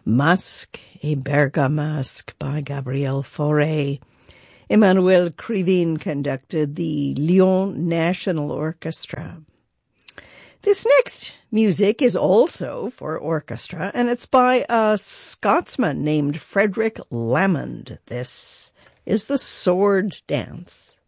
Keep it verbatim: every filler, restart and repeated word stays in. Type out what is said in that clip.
Masque et Bergamasque by Gabriel Fauré. Emmanuel Krivine conducted the Lyon National Orchestra. This next music is also for orchestra, and it's by a Scotsman named Frederick Lamond. This is the Sword Dance.